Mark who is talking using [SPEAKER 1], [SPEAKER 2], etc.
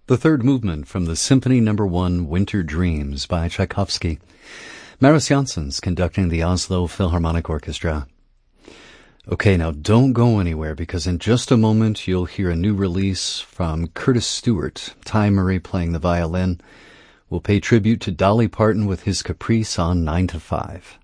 [SPEAKER 1] The third movement from the Symphony No. 1 Winter Dreams by Tchaikovsky. Maris Janssens conducting the Oslo Philharmonic Orchestra. Okay, now don't go anywhere because in just a moment you'll hear a new release from Curtis Stewart, Ty Murray playing the violin. We'll pay tribute to Dolly Parton with his Caprice on 9 to 5.